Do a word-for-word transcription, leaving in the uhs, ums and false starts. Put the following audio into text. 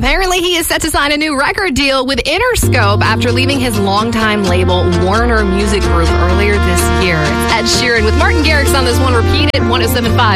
Apparently, he is set to sign a new record deal with Interscope after leaving his longtime label, Warner Music Group, earlier this year. It's Ed Sheeran with Martin Garrix on this one. Repeat it, one oh seven point five.